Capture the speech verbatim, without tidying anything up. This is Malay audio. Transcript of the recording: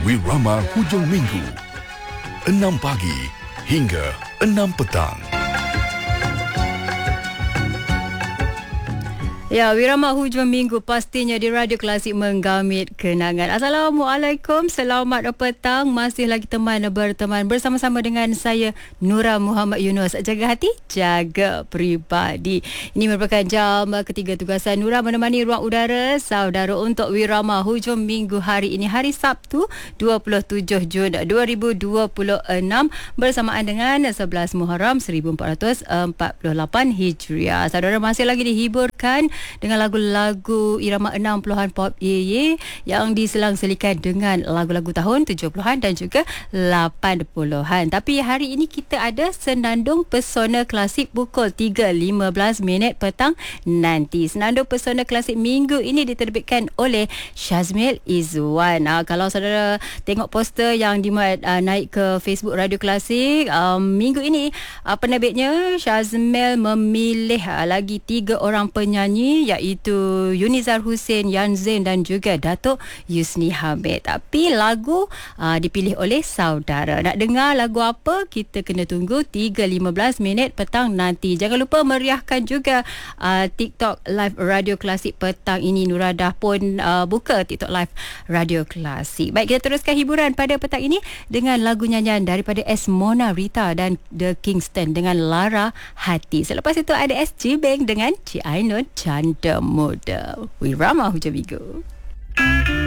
Wirama Hujung Minggu, enam pagi hingga enam petang. Ya, Wirama Hujung Minggu pastinya di Radio Klasik menggamit kenangan. Assalamualaikum, selamat petang. Masih lagi teman berteman bersama-sama dengan saya Nura Muhammad Yunus. Jaga hati, jaga peribadi. Ini merupakan jam ketiga tugasan Nura menemani ruang udara saudara untuk Wirama Hujung Minggu hari ini, hari Sabtu dua puluh tujuh Jun dua ribu dua puluh enam, bersamaan dengan sebelas Muharram seribu empat ratus empat puluh lapan Hijriah. Saudara masih lagi dihiburkan dengan lagu-lagu irama enam puluhan pop ye ye yang diselang-selikan dengan lagu-lagu tahun tujuh puluhan dan juga lapan puluhan. Tapi hari ini kita ada Senandung Pesona Klasik pukul tiga lima belas minit petang nanti. Senandung Pesona Klasik minggu ini diterbitkan oleh Shazmil Izzuan. Ha, kalau saudara tengok poster yang dimuat uh, naik ke Facebook Radio Klasik, um, minggu ini uh, penerbitnya Shazmil memilih uh, lagi tiga orang penyanyi, iaitu Yunizar Hussein, Yan Zain dan juga Datuk Yusni Hamid. Tapi lagu uh, dipilih oleh saudara. Nak dengar lagu apa? Kita kena tunggu tiga lima belas minit petang nanti. Jangan lupa meriahkan juga uh, TikTok Live Radio Klasik petang ini. Nura dah pun uh, buka TikTok Live Radio Klasik. Baik, kita teruskan hiburan pada petang ini dengan lagu nyanyian daripada S. Mona Rita dan The Kingston dengan Lara Hati. Selepas itu ada S G Bank dengan Cik Ainun Canda Muda. Wirama Hujung Minggu.